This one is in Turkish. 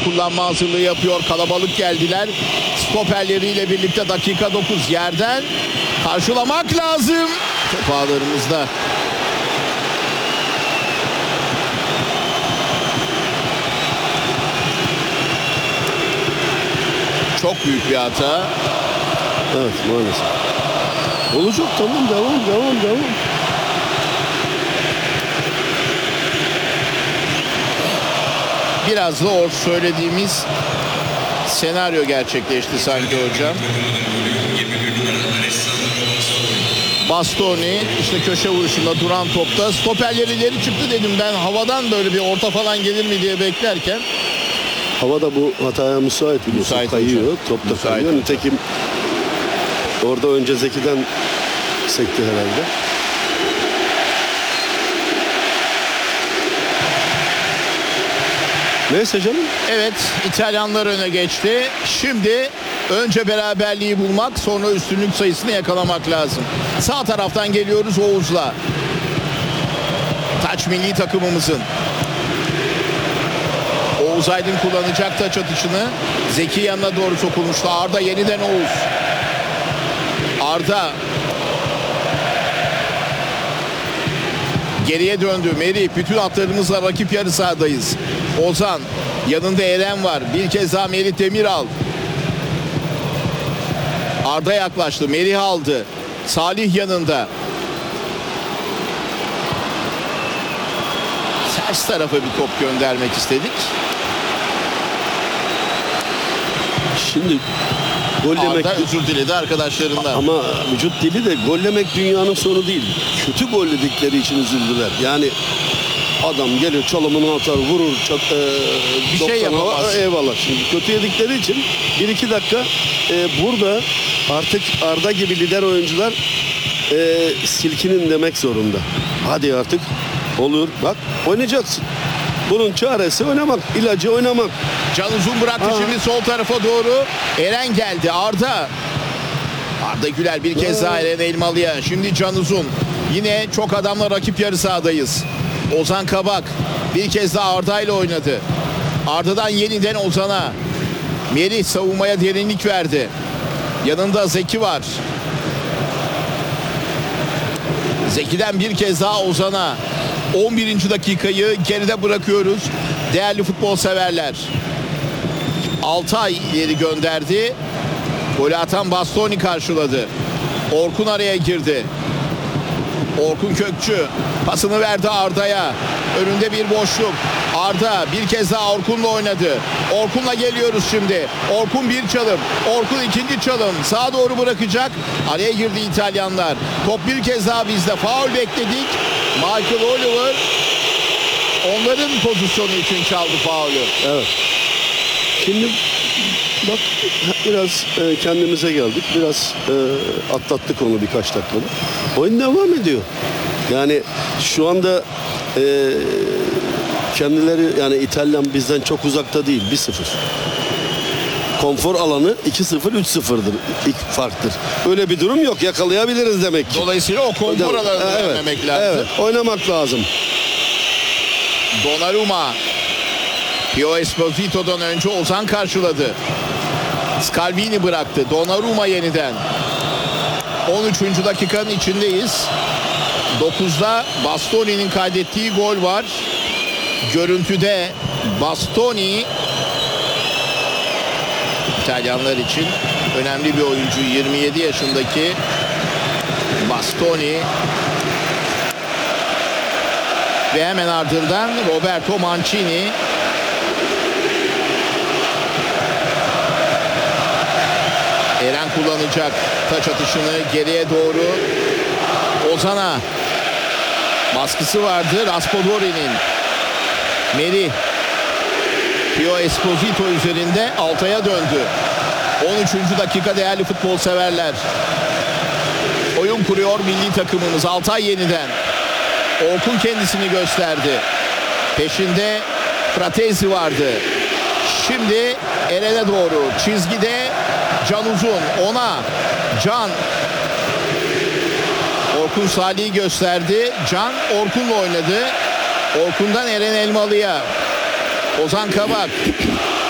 kullanma hazırlığı yapıyor. Kalabalık geldiler. Stoperleriyle birlikte dakika 9 yerden karşılamak lazım. Top ağlarımızda. Çok büyük bir hata. Evet, maalesef. Olacak, tamam, devam. Biraz da o söylediğimiz senaryo gerçekleşti sanki hocam. Bastoni işte köşe vuruşunda duran topta stoperler ileri çıktı dedim ben, havadan böyle bir orta falan gelir mi diye beklerken. Havada bu hataya müsait biliyorsun. Müsait kayıyor, hocam. top da Müsait kayıyor. hocam. Nitekim orada önce Zeki'den sekti herhalde. Neyse canım. Evet, İtalyanlar öne geçti. Şimdi önce beraberliği bulmak, sonra üstünlük sayısını yakalamak lazım. Sağ taraftan geliyoruz Oğuz'la. Taç milli takımımızın. Oğuz Aydın kullanacak taç atışını. Zeki yanına doğru sokulmuştu. Arda yeniden Oğuz. Arda. Geriye döndü. Merih, bütün atlarımızla rakip yarı sahadayız. Ozan. Yanında Eren var. Bir kez daha Merih Demiral. Arda yaklaştı. Merih aldı. Salih yanında. Ters tarafa bir top göndermek istedik. Şimdi gol yemek... Arda özür diledi arkadaşlarından. Ama vücut dili de gollemek dünyanın sonu değil. Kötü golledikleri için üzüldüler. Yani adam gelir çalımını atar, vurur, Bir şey yapamaz. Eyvallah. Şimdi kötü yedikleri için 1-2 dakika burada artık Arda gibi lider oyuncular silkinin demek zorunda. Hadi artık olur. Bak oynayacaksın. Bunun çaresi oynamak, ilacı oynamak. Can Uzun bıraktı şimdi sol tarafa doğru. Eren geldi. Arda. Arda Güler bir kez daha Eren Elmalı'ya. Şimdi Can Uzun. Yine çok adamla rakip yarı sahadayız. Ozan Kabak bir kez daha Arda ile oynadı. Arda'dan yeniden Ozan'a. Merih savunmaya derinlik verdi. Yanında Zeki var. Zeki'den bir kez daha Ozan'a. 11. dakikayı geride bırakıyoruz. Değerli futbol severler. Altay ileri gönderdi. Golü atan Bastoni karşıladı. Orkun araya girdi. Orkun Kökçü pasını verdi Arda'ya. Önünde bir boşluk. Arda bir kez daha Orkun'la oynadı. Orkun'la geliyoruz şimdi. Orkun bir çalım. Orkun ikinci çalım. Sağa doğru bırakacak. Araya girdi İtalyanlar. Top bir kez daha bizde. Faul bekledik. Michael Oliver onların pozisyonu için çaldı faulü. Evet. Şimdi bak biraz kendimize geldik. Biraz atlattık onu birkaç dakikada. Oyun devam ediyor. Yani şu anda kendileri yani İtalyan bizden çok uzakta değil. 1-0. Konfor alanı 2-0, 3-0'dır. İlk farktır. Öyle bir durum yok. Yakalayabiliriz demek ki. Dolayısıyla o konfor alanını vermemek lazım. Evet, oynamak lazım. Donnarumma. Pio Esposito'dan önce Ozan karşıladı. Scalvini bıraktı. Donnarumma yeniden. 13. dakikanın içindeyiz. 9'da Bastoni'nin kaydettiği gol var. Görüntüde Bastoni İtalyanlar için önemli bir oyuncu. 27 yaşındaki Bastoni. Ve hemen ardından Roberto Mancini. Eren kullanacak taç atışını geriye doğru. Ozan'a baskısı vardı Raspadori'nin. Merih Pio Esposito üzerinde Altay'a döndü. 13. dakika değerli futbol severler. Oyun kuruyor milli takımımız. Altay yeniden. Orkun kendisini gösterdi. Peşinde Fratesi vardı. Şimdi Eren'e doğru çizgide Can Uzun, ona Can. Orkun Salih'i gösterdi. Can Orkun'la oynadı. Orkun'dan Eren Elmalı'ya. Ozan Kabak.